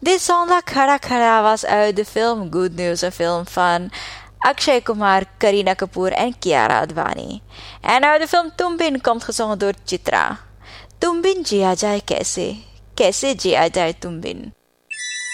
Dit song la Khada Khada was uit de film Good News, een film van Akshay Kumar, Kareena Kapoor en Kiara Advani. En uit de film Tumbin komt gezongen door Chitra. Tumbin jiya jaye kaise, kaise jiya jaye Tumbin.